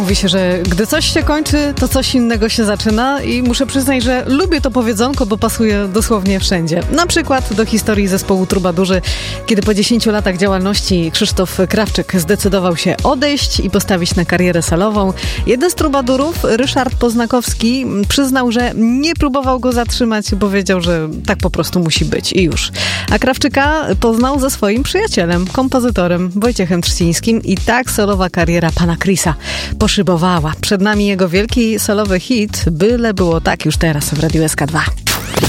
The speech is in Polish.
Mówi się, że gdy coś się kończy, to coś innego się zaczyna i muszę przyznać, że lubię to powiedzonko, bo pasuje dosłownie wszędzie. Na przykład do historii zespołu Trubadurzy, kiedy po 10 latach działalności Krzysztof Krawczyk zdecydował się odejść i postawić na karierę solową. Jeden z Trubadurów, Ryszard Poznakowski, przyznał, że nie próbował go zatrzymać, bo wiedział, że tak po prostu musi być i już. A Krawczyka poznał ze swoim przyjacielem, kompozytorem Wojciechem Trzcińskim i tak solowa kariera pana Chrisa poszybowała. Przed nami jego wielki solowy hit, byle było tak już teraz w Radiu SK2.